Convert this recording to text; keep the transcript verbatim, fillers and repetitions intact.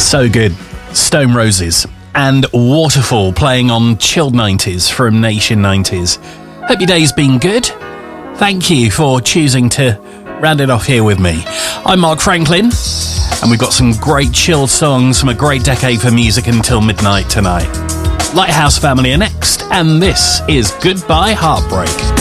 So good. Stone Roses and Waterfall playing on Chilled nineties from Nation nineties. Hope your day's been good. Thank you for choosing to round it off here with me. I'm Mark Franklin, and we've got some great chilled songs from a great decade for music until midnight tonight. Lighthouse Family are next, and this is Goodbye Heartbreak.